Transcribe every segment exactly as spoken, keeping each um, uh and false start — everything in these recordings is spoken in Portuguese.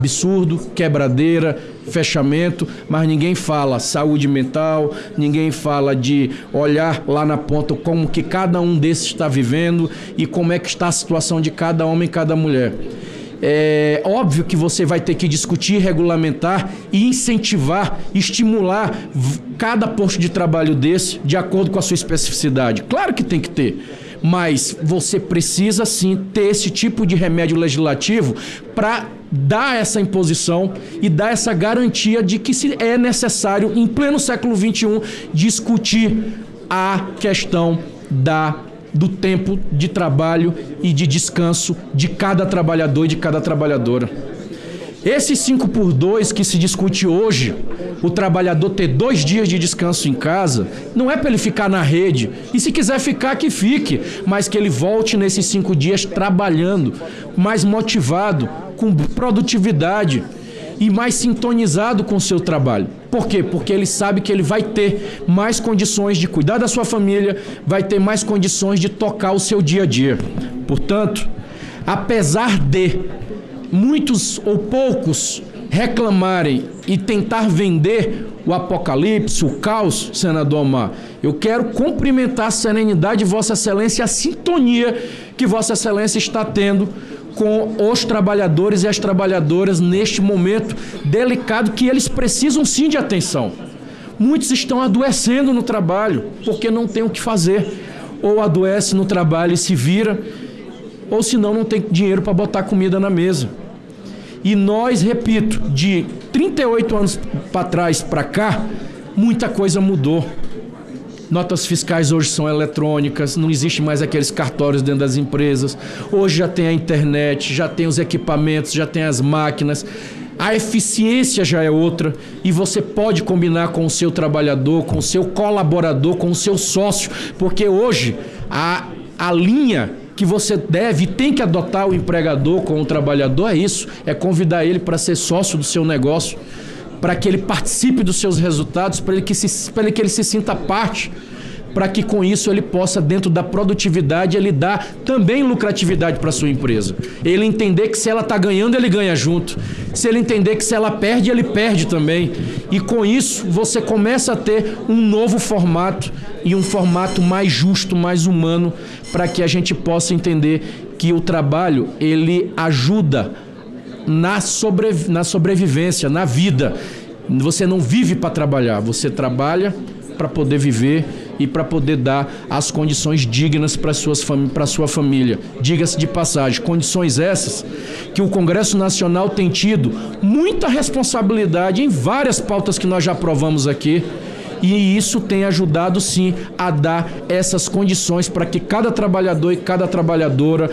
Absurdo, quebradeira, fechamento, mas ninguém fala saúde mental, ninguém fala de olhar lá na ponta como que cada um desses está vivendo e como é que está a situação de cada homem e cada mulher. É óbvio que você vai ter que discutir, regulamentar e incentivar, estimular cada posto de trabalho desse de acordo com a sua especificidade. Claro que tem que ter, mas você precisa sim ter esse tipo de remédio legislativo para dar essa imposição e dar essa garantia de que se é necessário, em pleno século vinte e um, discutir a questão da do tempo de trabalho e de descanso de cada trabalhador e de cada trabalhadora. Esse cinco por dois que se discute hoje, o trabalhador ter dois dias de descanso em casa, não é para ele ficar na rede. E se quiser ficar, que fique, mas que ele volte nesses cinco dias trabalhando, mais motivado, com produtividade e mais sintonizado com o seu trabalho. Por quê? Porque ele sabe que ele vai ter mais condições de cuidar da sua família, vai ter mais condições de tocar o seu dia a dia. Portanto, apesar de muitos ou poucos reclamarem e tentar vender o apocalipse, o caos, senador Omar, eu quero cumprimentar a serenidade de Vossa Excelência e a sintonia que Vossa Excelência está tendo com os trabalhadores e as trabalhadoras neste momento delicado que eles precisam sim de atenção. Muitos estão adoecendo no trabalho porque não tem o que fazer. Ou adoece no trabalho e se vira, ou senão não tem dinheiro para botar comida na mesa. E nós, repito, de trinta e oito anos para trás para cá, muita coisa mudou. Notas fiscais hoje são eletrônicas, não existe mais aqueles cartórios dentro das empresas. Hoje já tem a internet, já tem os equipamentos, já tem as máquinas. A eficiência já é outra e você pode combinar com o seu trabalhador, com o seu colaborador, com o seu sócio, porque hoje a, a linha que você deve e tem que adotar o empregador com o trabalhador é isso, é convidar ele para ser sócio do seu negócio, para que ele participe dos seus resultados, para ele que, se, para que ele se sinta parte, para que com isso ele possa, dentro da produtividade, ele dar também lucratividade para a sua empresa. Ele entender que se ela está ganhando, ele ganha junto. Se ele entender que se ela perde, ele perde também. E com isso, você começa a ter um novo formato e um formato mais justo, mais humano, para que a gente possa entender que o trabalho, ele ajuda na, sobrevi- na sobrevivência, na vida. Você não vive para trabalhar, você trabalha para poder viver e para poder dar as condições dignas para a sua família. Diga-se de passagem, condições essas que o Congresso Nacional tem tido muita responsabilidade em várias pautas que nós já aprovamos aqui, e isso tem ajudado sim a dar essas condições para que cada trabalhador e cada trabalhadora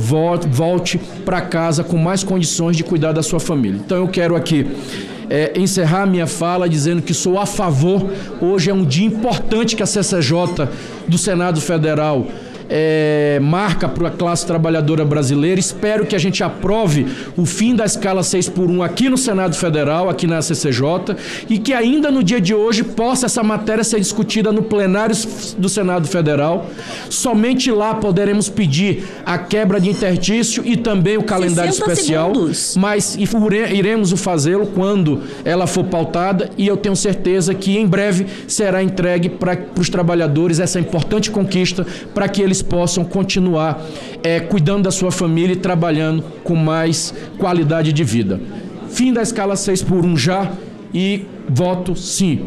volte para casa com mais condições de cuidar da sua família. Então eu quero aqui É, encerrar minha fala dizendo que sou a favor. Hoje é um dia importante que a C C J do Senado Federal é, marca para a classe trabalhadora brasileira. Espero que a gente aprove o fim da escala seis por um aqui no Senado Federal, aqui na C C J, e que ainda no dia de hoje possa essa matéria ser discutida no plenário do Senado Federal. Somente lá poderemos pedir a quebra de interstício e também o calendário especial, segundos. Mas iremos o fazê-lo quando ela for pautada, e eu tenho certeza que em breve será entregue para os trabalhadores essa importante conquista para que eles possam continuar é, cuidando da sua família e trabalhando com mais qualidade de vida. Fim da escala seis por um já, e voto sim.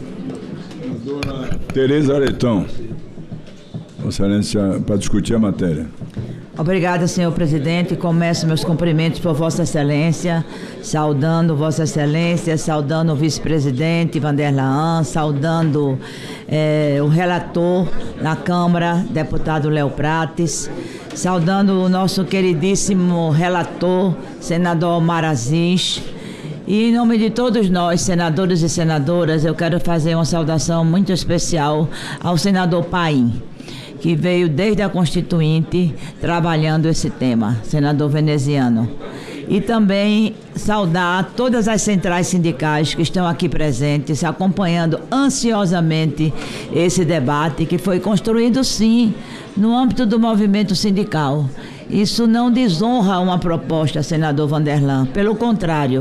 Dona Tereza Aretão, Excelência, para discutir a matéria. Obrigada, senhor presidente. Começo meus cumprimentos por Vossa Excelência, saudando Vossa Excelência, saudando o vice-presidente Vanderlaan, saudando eh, o relator na Câmara, deputado Léo Prates, saudando o nosso queridíssimo relator, senador Omar Aziz. E em nome de todos nós, senadores e senadoras, eu quero fazer uma saudação muito especial ao senador Paim, que veio desde a Constituinte trabalhando esse tema, senador veneziano. E também saudar todas as centrais sindicais que estão aqui presentes, acompanhando ansiosamente esse debate que foi construído, sim, no âmbito do movimento sindical. Isso não desonra uma proposta, senador Vanderlan, pelo contrário,